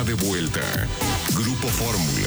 está de vuelta. Grupo Fórmula.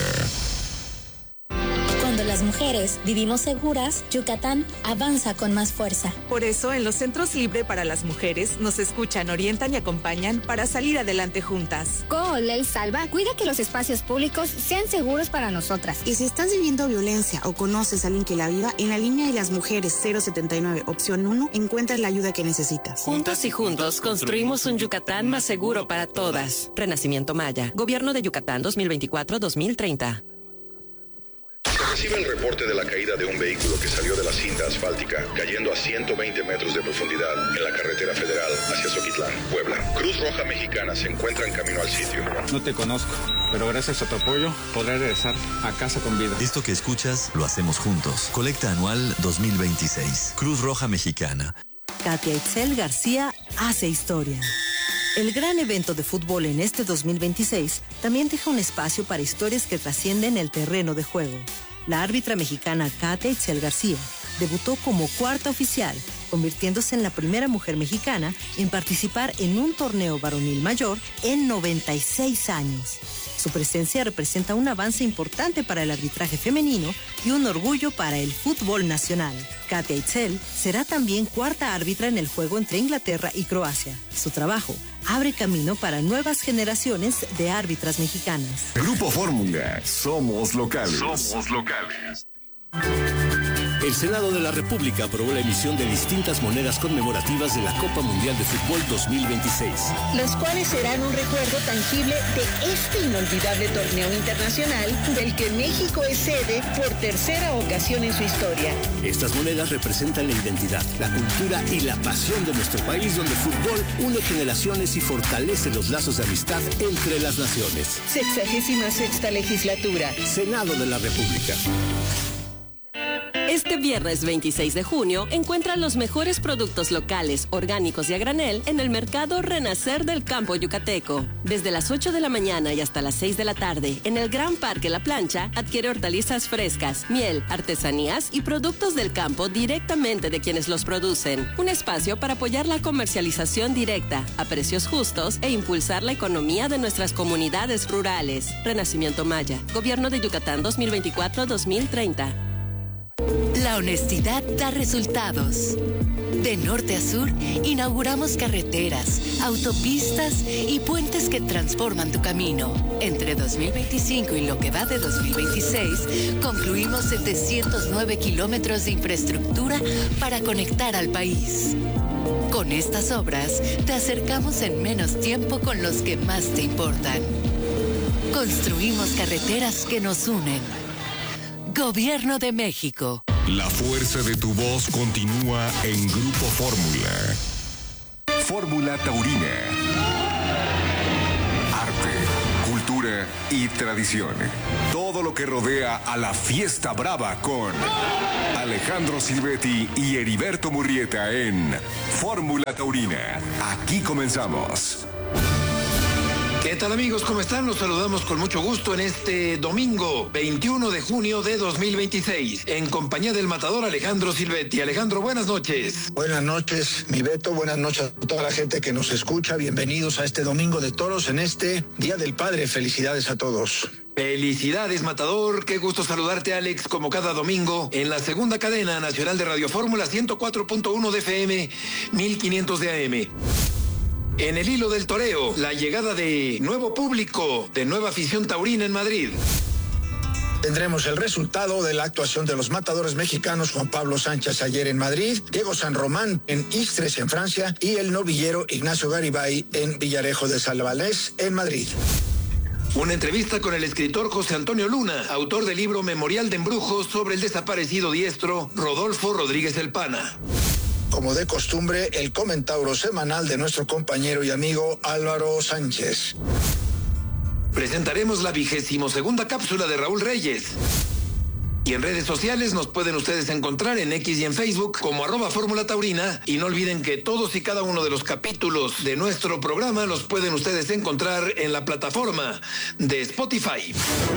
Cuando las mujeres vivimos seguras, Yucatán avanza con más fuerza. Por eso, en los Centros Libre para las Mujeres nos escuchan, orientan y acompañan para salir adelante juntas. Colel Salva cuida que los espacios públicos sean seguros para nosotras. Y si estás viviendo violencia o conoces a alguien que la viva, en la línea de las mujeres 079, opción 1, encuentras la ayuda que necesitas. Juntos y juntos construimos un Yucatán más seguro para todas. Renacimiento Maya. Gobierno de Yucatán 2024-2030. Recibe el reporte de la caída de un vehículo que salió de la cinta asfáltica, cayendo a 120 metros de profundidad en la carretera federal hacia Zoquitlán, Puebla. Cruz Roja Mexicana se encuentra en camino al sitio. No te conozco, pero gracias a tu apoyo podré regresar a casa con vida. Esto que escuchas lo hacemos juntos. Colecta anual 2026. Cruz Roja Mexicana. Katia Itzel García hace historia. El gran evento de fútbol en este 2026 también deja un espacio para historias que trascienden el terreno de juego. La árbitra mexicana Katia Itzel García debutó como cuarta oficial, convirtiéndose en la primera mujer mexicana en participar en un torneo varonil mayor en 96 años. Su presencia representa un avance importante para el arbitraje femenino y un orgullo para el fútbol nacional. Katia Itzel será también cuarta árbitra en el juego entre Inglaterra y Croacia. Su trabajo abre camino para nuevas generaciones de árbitras mexicanas. Grupo Fórmula. Somos locales. Somos locales. El Senado de la República aprobó la emisión de distintas monedas conmemorativas de la Copa Mundial de Fútbol 2026. Los cuales serán un recuerdo tangible de este inolvidable torneo internacional del que México es sede por tercera ocasión en su historia. Estas monedas representan la identidad, la cultura y la pasión de nuestro país, donde el fútbol une generaciones y fortalece los lazos de amistad entre las naciones. 66ª legislatura. Senado de la República. Este viernes 26 de junio encuentra los mejores productos locales, orgánicos y a granel en el mercado Renacer del Campo Yucateco. Desde las 8 de la mañana y hasta las 6 de la tarde, en el Gran Parque La Plancha, adquiere hortalizas frescas, miel, artesanías y productos del campo directamente de quienes los producen. Un espacio para apoyar la comercialización directa, a precios justos e impulsar la economía de nuestras comunidades rurales. Renacimiento Maya, Gobierno de Yucatán 2024-2030. La honestidad da resultados. De norte a sur, inauguramos carreteras, autopistas y puentes que transforman tu camino. Entre 2025 y lo que va de 2026, concluimos 709 kilómetros de infraestructura para conectar al país. Con estas obras, te acercamos en menos tiempo con los que más te importan. Construimos carreteras que nos unen. Gobierno de México. La fuerza de tu voz continúa en Grupo Fórmula. Fórmula Taurina. Arte, cultura y tradición. Todo lo que rodea a la fiesta brava con Alejandro Silvetti y Heriberto Murrieta en Fórmula Taurina. Aquí comenzamos. ¿Qué tal, amigos? ¿Cómo están? Los saludamos con mucho gusto en este domingo 21 de junio de 2026 en compañía del matador Alejandro Silvetti. Alejandro, buenas noches. Buenas noches, mi Beto. Buenas noches a toda la gente que nos escucha. Bienvenidos a este domingo de toros en este Día del Padre. Felicidades a todos. Felicidades, matador. Qué gusto saludarte, Alex, como cada domingo en la segunda cadena nacional de Radio Fórmula 104.1 de FM, 1500 de AM. En el hilo del toreo, la llegada de nuevo público, de nueva afición taurina en Madrid. Tendremos el resultado de la actuación de los matadores mexicanos Juan Pablo Sánchez ayer en Madrid, Diego San Román en Istres en Francia y el novillero Ignacio Garibay en Villarejo de Salvalés en Madrid. Una entrevista con el escritor José Antonio Luna, autor del libro Memorial de Embrujos sobre el desaparecido diestro Rodolfo Rodríguez El Pana. Como de costumbre, el comentario semanal de nuestro compañero y amigo Álvaro Sánchez. Presentaremos la 22ª cápsula de Raúl Reyes. Y en redes sociales nos pueden ustedes encontrar en X y en Facebook como @Fórmula Taurina. Y no olviden que todos y cada uno de los capítulos de nuestro programa los pueden ustedes encontrar en la plataforma de Spotify.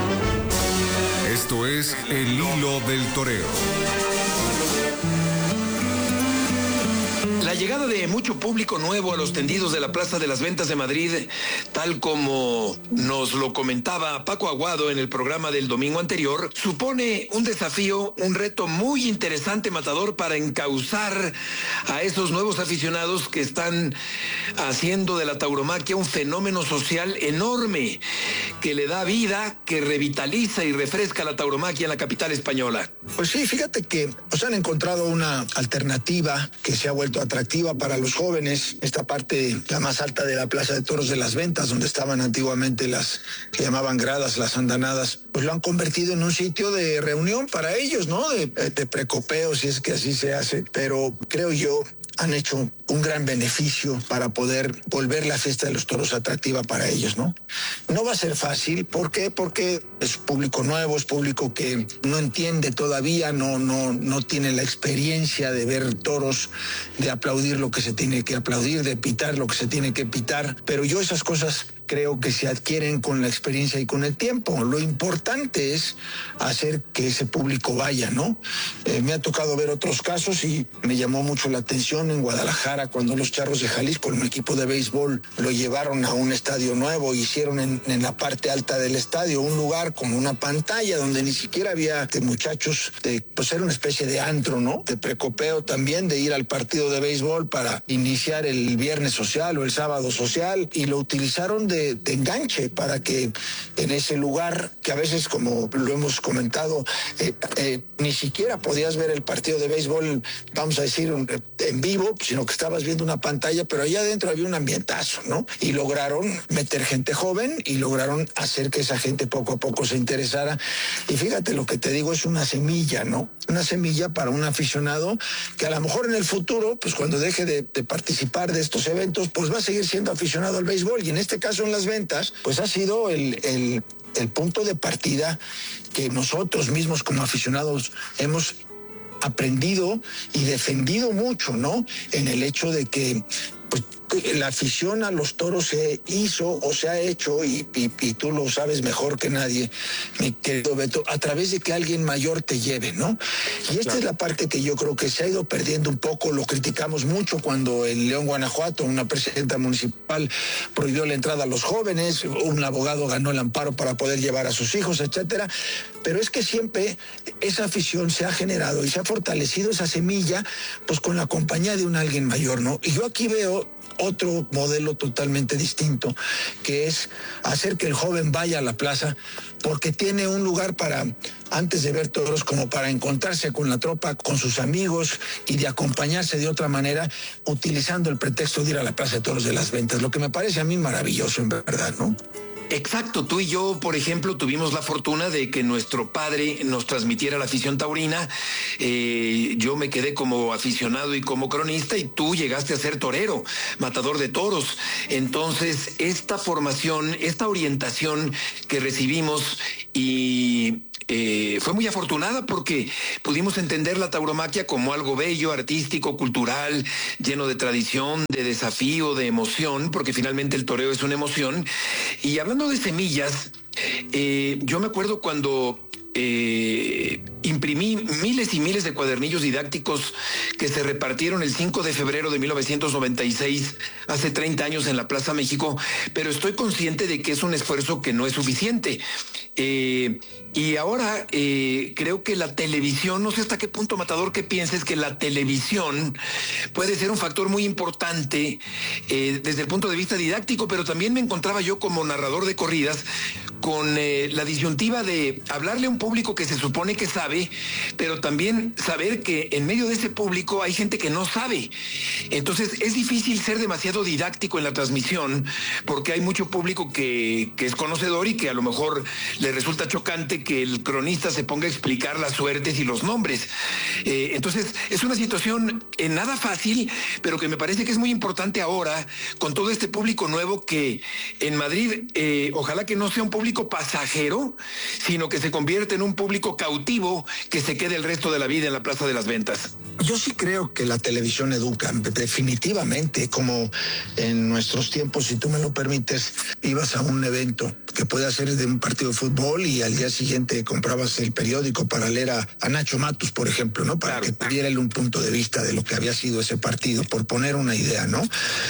Esto es El Hilo del Toreo. La llegada de mucho público nuevo a los tendidos de la Plaza de las Ventas de Madrid, tal como nos lo comentaba Paco Aguado en el programa del domingo anterior, supone un desafío, un reto muy interesante, Matador, para encauzar a esos nuevos aficionados que están haciendo de la tauromaquia un fenómeno social enorme, que le da vida, que revitaliza y refresca la tauromaquia en la capital española. Pues sí, fíjate que nos han encontrado una alternativa que se ha vuelto atractiva para los jóvenes. Esta parte, la más alta de la Plaza de Toros de las Ventas, donde estaban antiguamente las que llamaban gradas, las andanadas, pues lo han convertido en un sitio de reunión para ellos, ¿no? De precopeo, si es que así se hace. Pero creo yo, han hecho un gran beneficio para poder volver la fiesta de los toros atractiva para ellos, ¿no? No va a ser fácil. ¿Por qué? Porque es público nuevo, es público que no entiende todavía, no tiene la experiencia de ver toros, de aplaudir lo que se tiene que aplaudir, de pitar lo que se tiene que pitar. Pero yo esas cosas creo que se adquieren con la experiencia y con el tiempo. Lo importante es hacer que ese público vaya, ¿no? Me ha tocado ver otros casos y me llamó mucho la atención en Guadalajara cuando los Charros de Jalisco, un equipo de béisbol, lo llevaron a un estadio nuevo, hicieron en la parte alta del estadio un lugar con una pantalla donde ni siquiera había muchachos, pues era una especie de antro, ¿no? De precopeo también, de ir al partido de béisbol para iniciar el viernes social o el sábado social, y lo utilizaron de enganche para que en ese lugar, que a veces, como lo hemos comentado, ni siquiera podías ver el partido de béisbol, vamos a decir, en vivo, sino que estabas viendo una pantalla, pero allá adentro había un ambientazo, ¿no? Y lograron meter gente joven y lograron hacer que esa gente poco a poco se interesara. Y fíjate, lo que te digo es una semilla, ¿no? Una semilla para un aficionado que a lo mejor en el futuro, pues cuando deje de participar de estos eventos, pues va a seguir siendo aficionado al béisbol. Y en este caso, en Las Ventas, pues ha sido el punto de partida que nosotros mismos como aficionados hemos aprendido y defendido mucho, ¿no? En el hecho de que pues la afición a los toros se hizo o se ha hecho, y tú lo sabes mejor que nadie, mi querido Beto, a través de que alguien mayor te lleve, ¿no? Y esta es la parte que yo creo que se ha ido perdiendo un poco. Lo criticamos mucho cuando en León, Guanajuato, una presidenta municipal prohibió la entrada a los jóvenes, un abogado ganó el amparo para poder llevar a sus hijos, etcétera. Pero es que siempre esa afición se ha generado y se ha fortalecido esa semilla, pues con la compañía de un alguien mayor, ¿no? Y yo aquí veo otro modelo totalmente distinto, que es hacer que el joven vaya a la plaza porque tiene un lugar para, antes de ver toros, como para encontrarse con la tropa, con sus amigos, y de acompañarse de otra manera, utilizando el pretexto de ir a la Plaza de Toros de las Ventas, lo que me parece a mí maravilloso, en verdad, ¿no? Exacto, tú y yo, por ejemplo, tuvimos la fortuna de que nuestro padre nos transmitiera la afición taurina. Yo me quedé como aficionado y como cronista, y tú llegaste a ser torero, matador de toros. Entonces, esta formación, esta orientación que recibimos y fue muy afortunada, porque pudimos entender la tauromaquia como algo bello, artístico, cultural, lleno de tradición, de desafío, de emoción, porque finalmente el toreo es una emoción. Y hablando de semillas, yo me acuerdo cuando imprimí miles y miles de cuadernillos didácticos que se repartieron el 5 de febrero de 1996, hace 30 años, en la Plaza México, pero estoy consciente de que es un esfuerzo que no es suficiente. Y ahora creo que la televisión, no sé hasta qué punto, Matador, que pienses que la televisión puede ser un factor muy importante desde el punto de vista didáctico, pero también me encontraba yo como narrador de corridas con la disyuntiva de hablarle a un público que se supone que sabe, pero también saber que en medio de ese público hay gente que no sabe. Entonces es difícil ser demasiado didáctico en la transmisión, porque hay mucho público que es conocedor y que a lo mejor le resulta chocante que el cronista se ponga a explicar las suertes y los nombres. Entonces es una situación nada fácil, pero que me parece que es muy importante ahora, con todo este público nuevo que en Madrid, ojalá que no sea un público público pasajero, sino que se convierte en un público cautivo que se quede el resto de la vida en la Plaza de las Ventas. Yo sí creo que la televisión educa, definitivamente, como en nuestros tiempos, si tú me lo permites, ibas a un evento que puede ser de un partido de fútbol y al día siguiente comprabas el periódico para leer a Nacho Matus, por ejemplo, ¿no? Para que tuviera él un punto de vista de lo que había sido ese partido, por poner una idea, ¿no?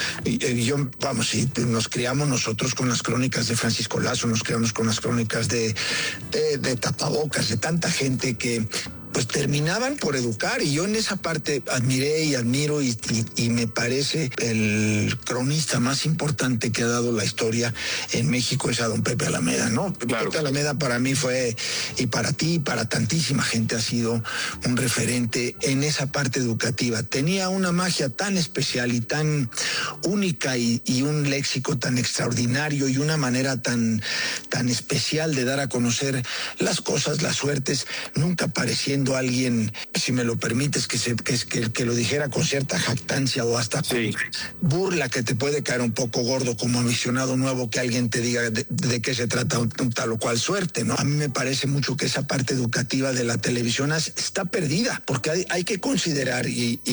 Y yo, vamos, y nos criamos nosotros con las crónicas de Francisco Lazo, nos criamos con las crónicas de Tapabocas, de tanta gente que pues terminaban por educar, y yo en esa parte admiré y admiro y me parece el cronista más importante que ha dado la historia en México es a don Pepe Alameda, ¿no? Claro. Pepe Alameda para mí fue, y para ti, y para tantísima gente ha sido un referente en esa parte educativa. Tenía una magia tan especial y tan única y un léxico tan extraordinario y una manera tan especial de dar a conocer las cosas, las suertes, nunca pareciendo alguien, si me lo permites, que lo dijera con cierta jactancia o hasta con burla, que te puede caer un poco gordo como aficionado nuevo que alguien te diga de qué se trata un tal o cual suerte, ¿no? A mí me parece mucho que esa parte educativa de la televisión está perdida, porque hay que considerar,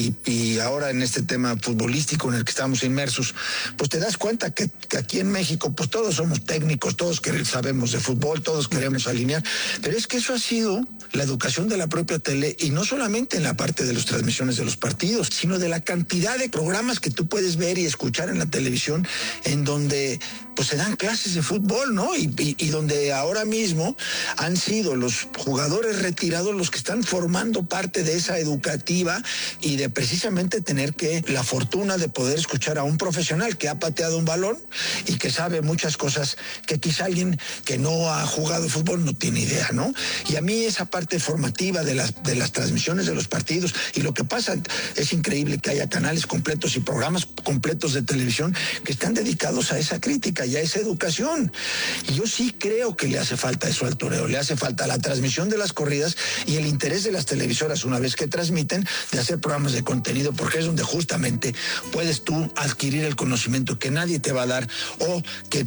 y ahora en este tema futbolístico en el que estamos inmersos, pues te das cuenta que aquí en México pues todos somos técnicos, todos sabemos de fútbol, todos queremos alinear, pero es que eso ha sido la educación de la propia tele, y no solamente en la parte de las transmisiones de los partidos, sino de la cantidad de programas que tú puedes ver y escuchar en la televisión en donde pues se dan clases de fútbol, ¿no? Y donde ahora mismo han sido los jugadores retirados los que están formando parte de esa educativa y de precisamente tener la fortuna de poder escuchar a un profesional que ha pateado un balón y que sabe muchas cosas que quizá alguien que no ha jugado fútbol no tiene idea, ¿no? Y a mí esa parte formativa de las transmisiones de los partidos, y lo que pasa es increíble que haya canales completos y programas completos de televisión que están dedicados a esa crítica y a esa educación. Y yo sí creo que le hace falta eso al toreo, le hace falta la transmisión de las corridas y el interés de las televisoras, una vez que transmiten, de hacer programas de contenido, porque es donde justamente puedes tú adquirir el conocimiento que nadie te va a dar, o que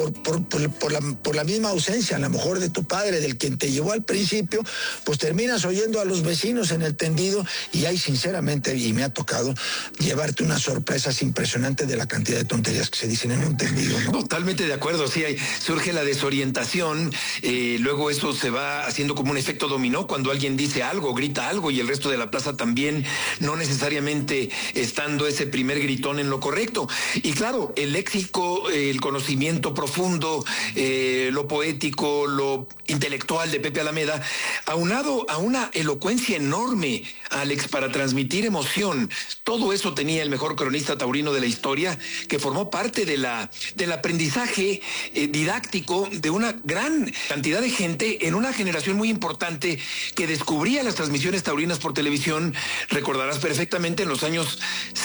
por la misma ausencia, a lo mejor de tu padre, del quien te llevó al principio, pues terminas oyendo a los vecinos en el tendido, y hay sinceramente, y me ha tocado llevarte unas sorpresas impresionantes de la cantidad de tonterías que se dicen en un tendido, ¿no? Totalmente de acuerdo, sí, surge la desorientación, luego eso se va haciendo como un efecto dominó cuando alguien dice algo, grita algo, y el resto de la plaza también, no necesariamente estando ese primer gritón en lo correcto. Y claro, el léxico, el conocimiento profundo, lo poético, lo intelectual de Pepe Alameda, aunado a una elocuencia enorme, Alex, para transmitir emoción. Todo eso tenía el mejor cronista taurino de la historia, que formó parte del aprendizaje didáctico de una gran cantidad de gente en una generación muy importante que descubría las transmisiones taurinas por televisión. Recordarás perfectamente en los años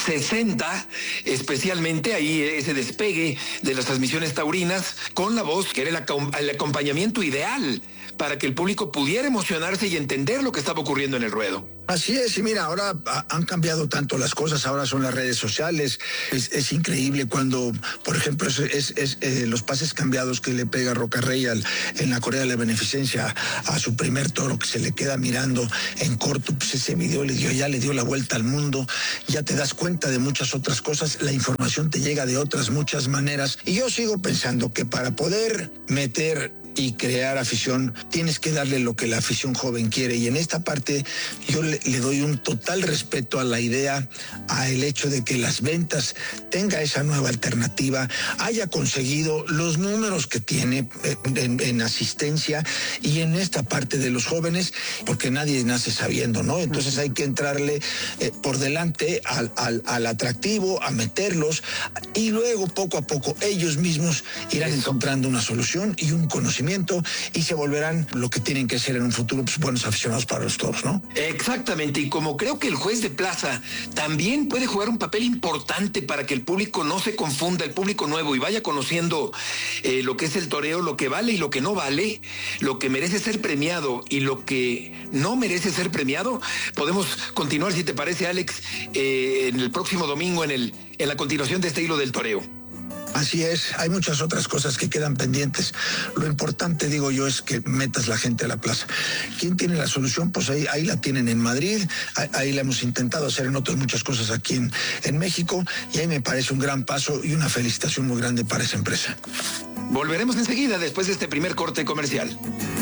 60, especialmente ahí ese despegue de las transmisiones taurinas con la voz, que era el acompañamiento ideal para que el público pudiera emocionarse y entender lo que estaba ocurriendo en el ruedo. Así es, y mira, ahora han cambiado tanto las cosas, ahora son las redes sociales, es increíble cuando, por ejemplo, los pases cambiados que le pega Rocarrey en la Correa de la Beneficencia a su primer toro, que se le queda mirando en corto, pues ese video le dio la vuelta al mundo, ya te das cuenta de muchas otras cosas, la información te llega de otras muchas maneras, y yo sigo pensando que para poder meter y crear afición, tienes que darle lo que la afición joven quiere, y en esta parte yo le doy un total respeto a la idea, a el hecho de que Las Ventas tenga esa nueva alternativa, haya conseguido los números que tiene en asistencia y en esta parte de los jóvenes, porque nadie nace sabiendo, ¿no? Entonces hay que entrarle por delante al atractivo, a meterlos, y luego poco a poco ellos mismos irán encontrando una solución y un conocimiento, y se volverán lo que tienen que ser en un futuro, pues buenos aficionados para los toros, ¿no? Exactamente, y como creo que el juez de plaza también puede jugar un papel importante para que el público no se confunda, el público nuevo, y vaya conociendo lo que es el toreo, lo que vale y lo que no vale, lo que merece ser premiado y lo que no merece ser premiado. Podemos continuar, si te parece, Alex, en el próximo domingo en la continuación de este hilo del toreo. Así es, hay muchas otras cosas que quedan pendientes. Lo importante, digo yo, es que metas la gente a la plaza. ¿Quién tiene la solución? Pues ahí la tienen en Madrid, ahí la hemos intentado hacer en otras muchas cosas aquí en México, y ahí me parece un gran paso y una felicitación muy grande para esa empresa. Volveremos enseguida después de este primer corte comercial.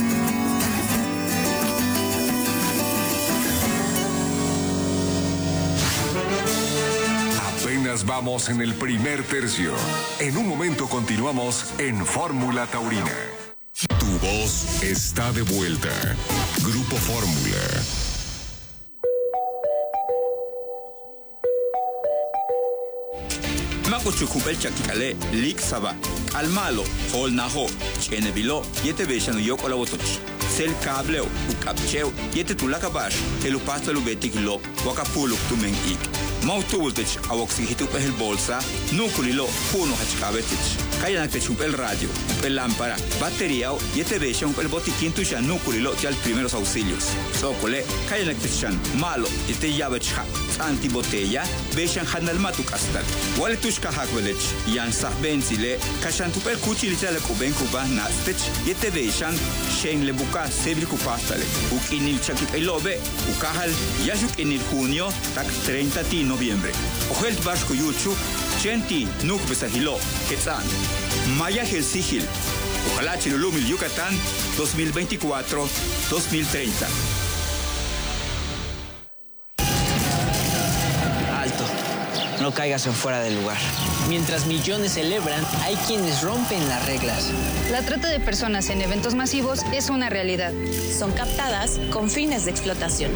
Apenas vamos en el primer tercio. En un momento continuamos en Fórmula Taurina. Tu voz está de vuelta. Grupo Fórmula. Makuchukupel chakikale, lik saba, almalo, hol naho, chenebilo, yete beshano yok olawotoch. Sel cableo, ukapcheo, yete tulakabash, telupasto lubetikilo, wakapuluk tumen ik. Mautubultech awoxigitup el bolsa, nukulilo, puno hachkabetich. Kayanakte el radio, el lámpara, batería, yete beshan el botiquín tuya nukulilo ya el primeros auxilios. Sokole, kayanakte chan, malo, yete yabecha, antibotella, beshan hanal matukastal. Wale tushka hakwelech, yan sah benzile, kashantupel kuchilita le kuben kuba nastech, yete beshan, shen le buka sebri kupastale. Ukinil chakip elobe, ukahal, yashuk en el junio, tak 30 de noviembre. Ojelt Vasco Yuchu, Chenti, Nuk Besahilo, Quetzán, Maya Helsigil, ojalá Chilulumil Yucatán, 2024-2030. Alto, no caigas en fuera del lugar. Mientras millones celebran, hay quienes rompen las reglas. La trata de personas en eventos masivos es una realidad. Son captadas con fines de explotación.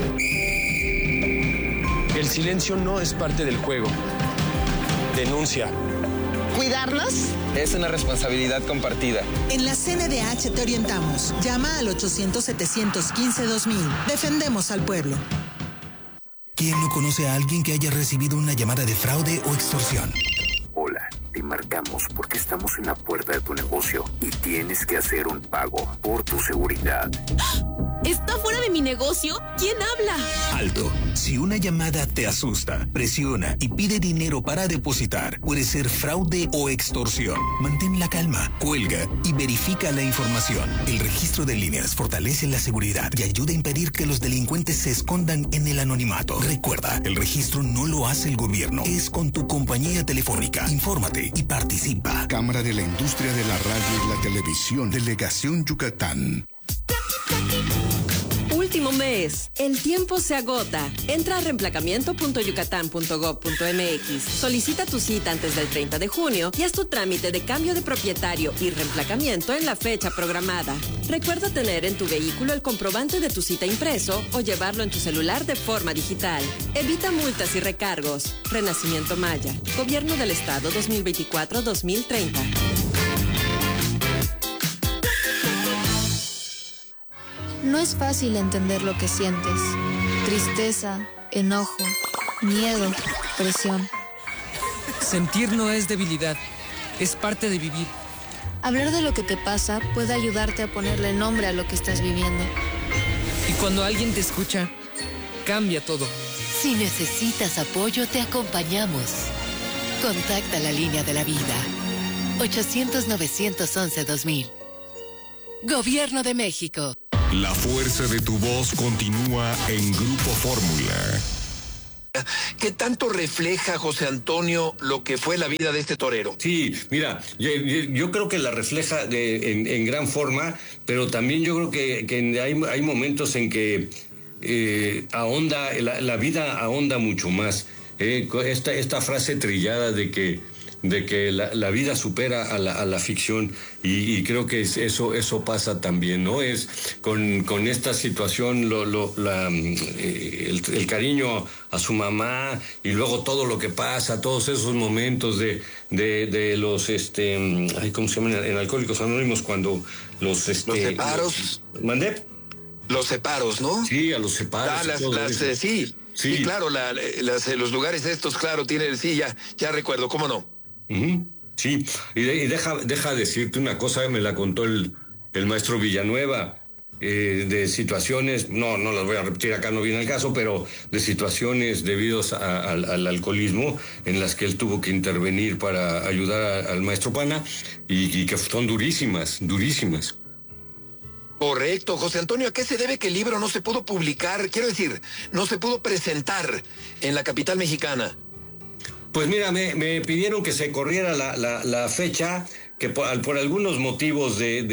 El silencio no es parte del juego. Denuncia. ¿Cuidarnos? Es una responsabilidad compartida. En la CNDH te orientamos. Llama al 800-715-2000. Defendemos al pueblo. ¿Quién no conoce a alguien que haya recibido una llamada de fraude o extorsión? Hola, te marcamos porque estamos en la puerta de tu negocio y tienes que hacer un pago por tu seguridad. ¿Está fuera de mi negocio? ¿Quién habla? Alto. Si una llamada te asusta, presiona y pide dinero para depositar, puede ser fraude o extorsión. Mantén la calma, cuelga y verifica la información. El registro de líneas fortalece la seguridad y ayuda a impedir que los delincuentes se escondan en el anonimato. Recuerda, el registro no lo hace el gobierno, es con tu compañía telefónica. Infórmate y participa. Cámara de la Industria de la Radio y la Televisión, Delegación Yucatán. Último mes. El tiempo se agota. Entra a reemplacamiento.yucatán.gov.mx. Solicita tu cita antes del 30 de junio y haz tu trámite de cambio de propietario y reemplacamiento en la fecha programada. Recuerda tener en tu vehículo el comprobante de tu cita impreso o llevarlo en tu celular de forma digital. Evita multas y recargos. Renacimiento Maya. Gobierno del Estado 2024-2030. No es fácil entender lo que sientes. Tristeza, enojo, miedo, presión. Sentir no es debilidad, es parte de vivir. Hablar de lo que te pasa puede ayudarte a ponerle nombre a lo que estás viviendo. Y cuando alguien te escucha, cambia todo. Si necesitas apoyo, te acompañamos. Contacta la línea de la vida. 800-911-2000. Gobierno de México. La fuerza de tu voz continúa en Grupo Fórmula. ¿Qué tanto refleja, José Antonio, lo que fue la vida de este torero? Sí, mira, yo creo que la refleja en gran forma, pero también yo creo que hay momentos en que ahonda, la vida ahonda mucho más. Esta frase trillada de que la vida supera a la ficción y creo que eso pasa también, ¿no? Es con esta situación el cariño a su mamá y luego todo lo que pasa, todos esos momentos de los ¿cómo se llaman? En Alcohólicos Anónimos cuando los separos. ¿Mandé? Los separos, ¿no? Sí, a los separos. Sí, claro, los lugares estos, claro, tienen, sí, ya recuerdo, ¿cómo no? Sí, y deja decirte una cosa, me la contó el maestro Villanueva. de situaciones, no las voy a repetir acá, no viene el caso, pero de situaciones debidos al alcoholismo en las que él tuvo que intervenir para ayudar al maestro Pana y que son durísimas. Correcto. José Antonio, ¿a qué se debe que el libro no se pudo publicar? Quiero decir, no se pudo presentar en la capital mexicana. Pues mira, me pidieron que se corriera la fecha, que por algunos motivos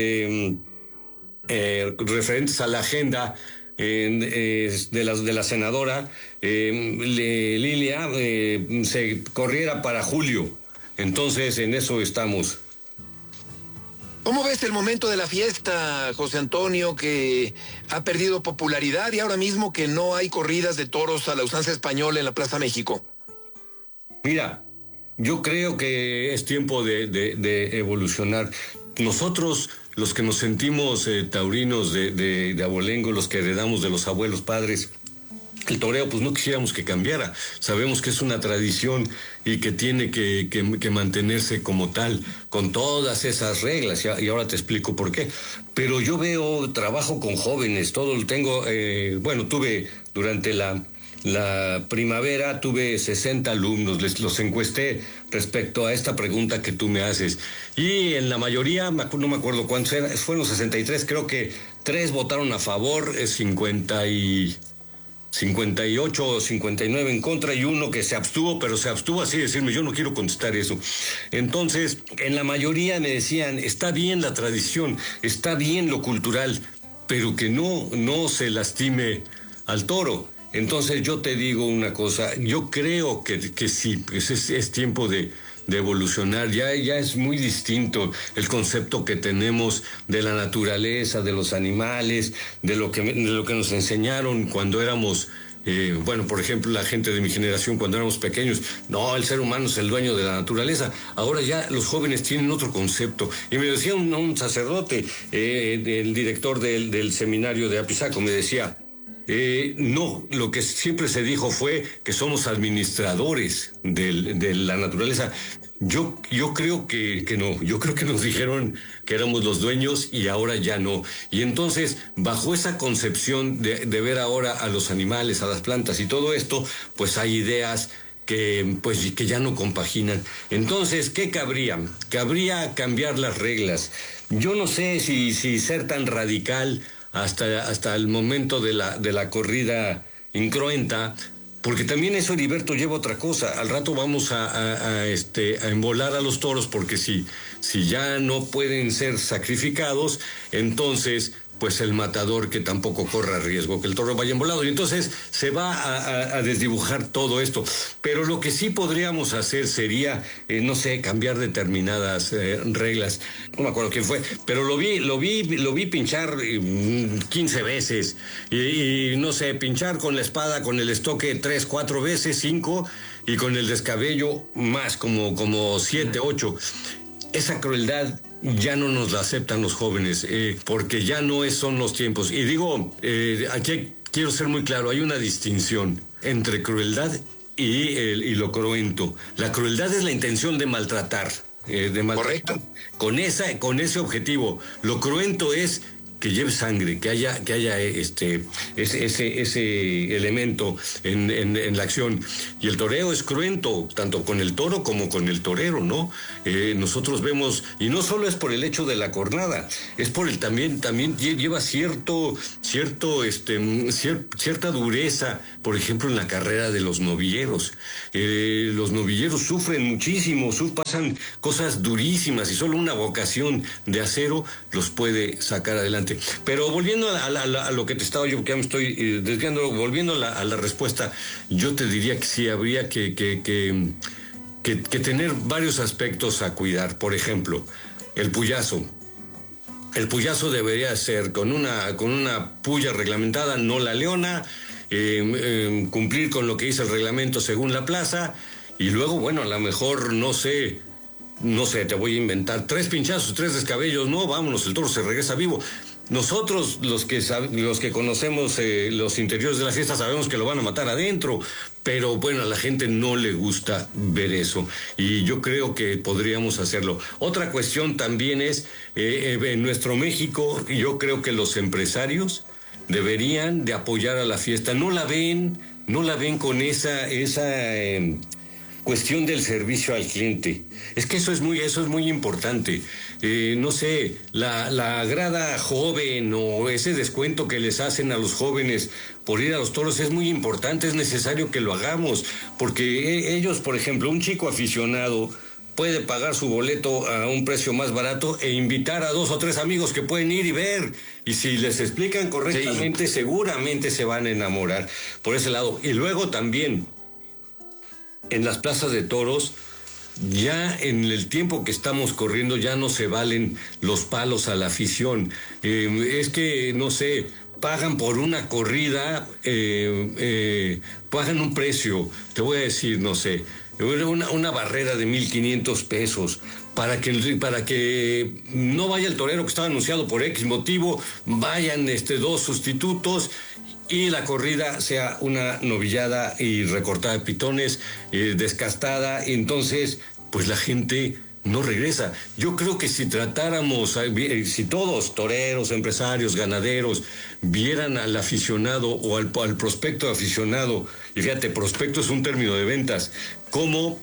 referentes a la agenda de la senadora Lilia, se corriera para julio. Entonces, en eso estamos. ¿Cómo ves el momento de la fiesta, José Antonio, que ha perdido popularidad y ahora mismo que no hay corridas de toros a la usanza española en la Plaza México? Mira, yo creo que es tiempo de evolucionar. Nosotros, los que nos sentimos taurinos de abolengo, los que heredamos de los abuelos padres, el toreo, pues no quisiéramos que cambiara. Sabemos que es una tradición y que tiene que mantenerse como tal, con todas esas reglas, y ahora te explico por qué. Pero yo trabajo con jóvenes, tuve durante la primavera, tuve 60 alumnos, los encuesté respecto a esta pregunta que tú me haces. Y en la mayoría, no me acuerdo cuántos eran, fueron 63, creo que 3 votaron a favor, 58 o 59 en contra y uno que se abstuvo, pero se abstuvo así de decirme, yo no quiero contestar eso. Entonces, en la mayoría me decían, está bien la tradición, está bien lo cultural, pero que no se lastime al toro. Entonces yo te digo una cosa, yo creo que sí, pues es tiempo de evolucionar, ya es muy distinto el concepto que tenemos de la naturaleza, de los animales, de lo que nos enseñaron cuando éramos, por ejemplo, la gente de mi generación cuando éramos pequeños, no, el ser humano es el dueño de la naturaleza. Ahora ya los jóvenes tienen otro concepto. Y me decía un sacerdote, el director del seminario de Apizaco, me decía, no, lo que siempre se dijo fue que somos administradores de la naturaleza. Yo creo que no, yo creo que nos dijeron que éramos los dueños y ahora ya no. Y entonces, bajo esa concepción de ver ahora a los animales, a las plantas y todo esto, pues hay ideas que ya no compaginan. Entonces, ¿qué cabría? Cabría cambiar las reglas. Yo no sé si ser tan radical hasta el momento de la corrida incruenta, porque también eso, Heriberto, lleva otra cosa. Al rato vamos a embolar a los toros, porque si ya no pueden ser sacrificados, entonces pues el matador que tampoco corra riesgo que el toro vaya embolado, y entonces se va a desdibujar todo esto. Pero lo que sí podríamos hacer sería, cambiar determinadas reglas. No me acuerdo quién fue, pero lo vi pinchar 15 veces, y pinchar con la espada, con el estoque 3, 4 veces, 5, y con el descabello más, como 7, 8. Esa crueldad ya no nos la aceptan los jóvenes, porque ya no son los tiempos. Y digo, aquí quiero ser muy claro, hay una distinción entre crueldad y lo cruento. La crueldad es la intención de maltratar. Correcto. Con ese objetivo. Lo cruento es que lleve sangre, que haya ese elemento en la acción. Y el toreo es cruento, tanto con el toro como con el torero, ¿no? Nosotros vemos, y no solo es por el hecho de la cornada, es por el también lleva cierta dureza, por ejemplo, en la carrera de los novilleros. Los novilleros sufren muchísimo, pasan cosas durísimas, y solo una vocación de acero los puede sacar adelante. Pero volviendo a lo que te estaba yo, que ya me estoy desviando, volviendo a la respuesta, yo te diría que sí habría que tener varios aspectos a cuidar. Por ejemplo, el puyazo. El puyazo debería ser con una puya reglamentada, no la leona, cumplir con lo que dice el reglamento según la plaza, y luego, a lo mejor, no sé, te voy a inventar 3 pinchazos, 3 descabellos, no, vámonos, el toro se regresa vivo. Nosotros, los que conocemos los interiores de la fiesta, sabemos que lo van a matar adentro, pero bueno, a la gente no le gusta ver eso, y yo creo que podríamos hacerlo. Otra cuestión también es, en nuestro México, yo creo que los empresarios deberían de apoyar a la fiesta. No la ven con esa cuestión del servicio al cliente. Es que eso es muy importante. No sé, la grada joven o ese descuento que les hacen a los jóvenes por ir a los toros es muy importante, es necesario que lo hagamos, porque ellos, por ejemplo, un chico aficionado puede pagar su boleto a un precio más barato e invitar a 2 o 3 amigos que pueden ir y ver. Y si les explican correctamente, seguramente se van a enamorar por ese lado. Y luego también, en las plazas de toros, ya en el tiempo que estamos corriendo, ya no se valen los palos a la afición. Es que, no sé, pagan por una corrida, pagan un precio, te voy a decir, no sé, una barrera de 1,500 pesos para que no vaya el torero que estaba anunciado por X motivo, vayan 2 sustitutos y la corrida sea una novillada y recortada de pitones, descastada. Entonces, pues la gente no regresa. Yo creo que si tratáramos, si todos, toreros, empresarios, ganaderos, vieran al aficionado o al prospecto aficionado, y fíjate, prospecto es un término de ventas, como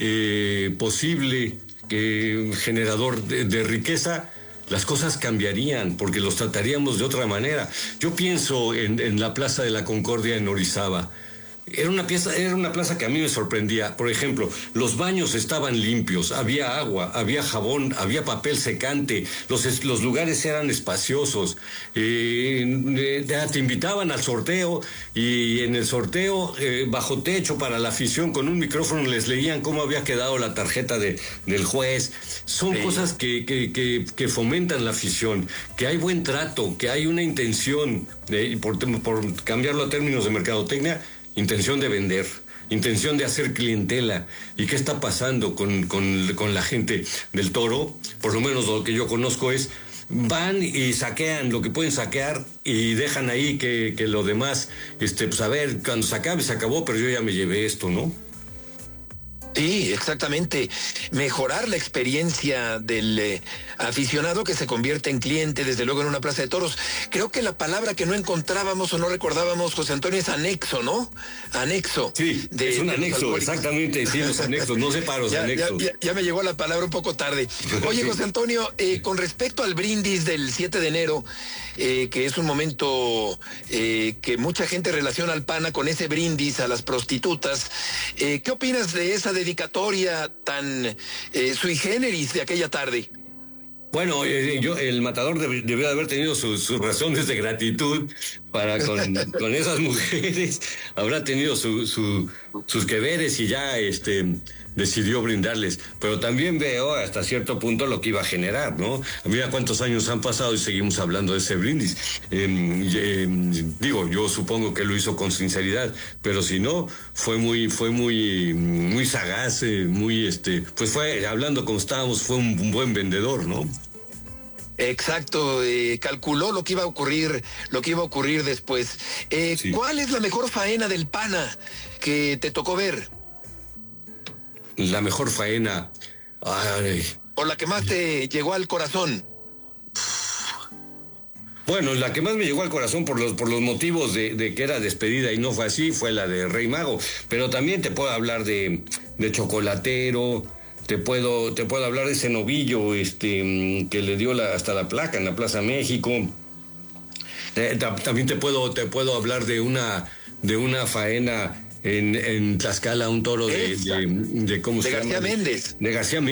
posible generador de riqueza, las cosas cambiarían, porque los trataríamos de otra manera. Yo pienso en la Plaza de la Concordia en Orizaba. Era una plaza que a mí me sorprendía. Por ejemplo, los baños estaban limpios, había agua, había jabón, había papel secante, los lugares eran espaciosos. Te invitaban al sorteo, y en el sorteo, bajo techo para la afición, con un micrófono les leían cómo había quedado la tarjeta del juez. Son cosas que fomentan la afición, que hay buen trato, que hay una intención, por cambiarlo a términos de mercadotecnia, intención de vender, intención de hacer clientela. ¿Y qué está pasando con la gente del toro? Por lo menos lo que yo conozco es, van y saquean lo que pueden saquear y dejan ahí que lo demás, pues a ver, cuando se acabe, se acabó, pero yo ya me llevé esto, ¿no? Sí, exactamente. Mejorar la experiencia del aficionado que se convierte en cliente, desde luego, en una plaza de toros. Creo que la palabra que no encontrábamos o no recordábamos, José Antonio, es anexo, ¿no? Anexo. Sí, es un anexo, exactamente, sí, los anexos, no separos, anexos. Ya me llegó la palabra un poco tarde. Oye, José Antonio, con respecto al brindis del 7 de enero, que es un momento que mucha gente relaciona al PANA con ese brindis a las prostitutas, ¿qué opinas de esa dedicatoria tan sui generis de aquella tarde? Bueno, el matador debió de haber tenido sus razones de gratitud para con esas mujeres. Habrá tenido sus que veres y ya decidió brindarles. Pero también veo hasta cierto punto lo que iba a generar, ¿no? Mira cuántos años han pasado y seguimos hablando de ese brindis. Digo, yo supongo que lo hizo con sinceridad, pero si no, fue muy sagaz, pues fue, hablando como estábamos, fue un buen vendedor, ¿no? Exacto, calculó lo que iba a ocurrir después. Sí. ¿Cuál es la mejor faena del PANA que te tocó ver? La mejor faena. Ay. ¿O la que más te llegó al corazón? Bueno, la que más me llegó al corazón por los motivos de que era despedida y no fue así, fue la de Rey Mago. Pero también te puedo hablar de Chocolatero, te puedo hablar de ese novillo que le dio hasta la placa en la Plaza México. También te puedo hablar de una faena en Tlaxcala, un toro de ¿cómo se llama? García Méndez. De García Méndez.